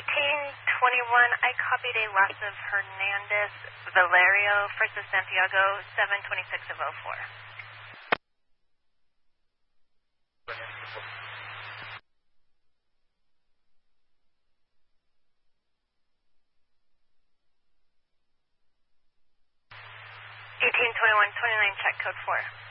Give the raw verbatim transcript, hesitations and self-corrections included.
eighteen twenty-one, I copied a loss of Hernandez, Valerio, first of Santiago, seven twenty-six of oh four. eighteen twenty-one, twenty-nine, check code four.